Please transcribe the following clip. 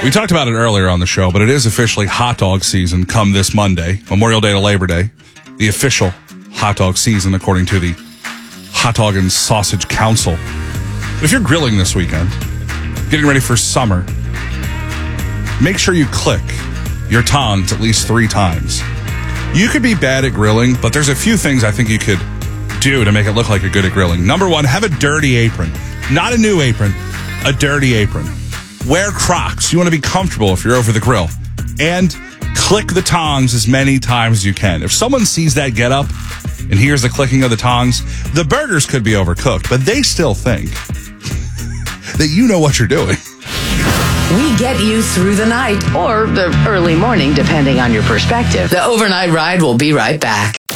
We talked about it earlier on the show, but it is officially hot dog season come this Monday, Memorial Day to Labor Day. The official hot dog season, according to the Hot Dog and Sausage Council. But if you're grilling this weekend, getting ready for summer, make sure you click your tongs at least 3 times. You could be bad at grilling, but there's a few things I think you could do to make it look like you're good at grilling. Number 1, have a dirty apron. Not a new apron, a dirty apron. Wear Crocs. You want to be comfortable if you're over the grill. And click the tongs as many times as you can. If someone sees that get up and hears the clicking of the tongs, the burgers could be overcooked, but they still think that you know what you're doing. We get you through the night or the early morning, depending on your perspective. The overnight ride will be right back.